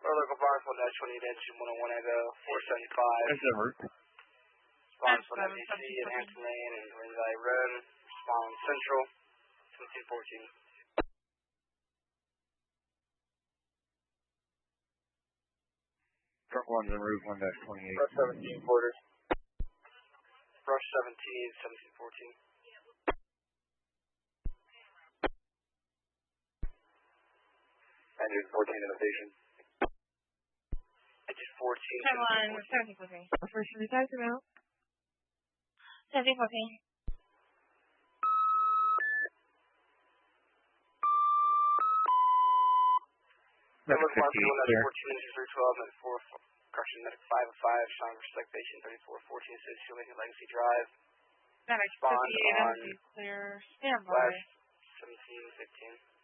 local bonds 1-28 engine 101 Echo 475. That's the route. Response 1 FDC at Hampton Lane and Green Valley Road. Response Central 1714. Front one's en route 1-28. Brush 17 quarters. Brush 17, 1714. Engine 14 in the station. Engine 14. 1714. First in the taxi now. 1714. Number 58 clear. 14 engine 312 and 4, correction, medic 505, Sean Select Station 3414, says Shoemaker Legacy Drive. Medic 58 clear. Standby. West 1715.